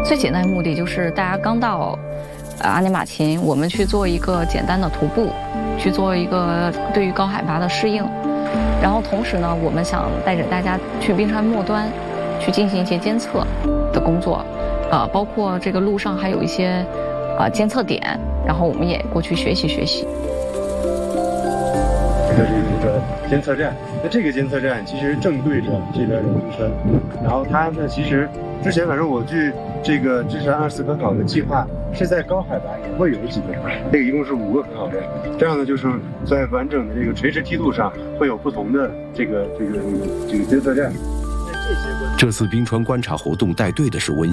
最简单的目的就是大家刚到阿联马琴，我们去做一个简单的徒步，去做一个对于高海拔的适应。然后同时呢，我们想带着大家去冰川末端去进行一些监测的工作，包括这个路上还有一些监测点，然后我们也过去学习学习。 这是一个监测站，那这个监测站其实正对着这边的冰川，然后它呢，其实之前反正我去这个支持24可考的计划是在高海拔也会有几个，这个一共是5个可考站，这样呢就是在完整的这个垂直梯度上会有不同的这个监测站。 这次冰川观察活动带队的是温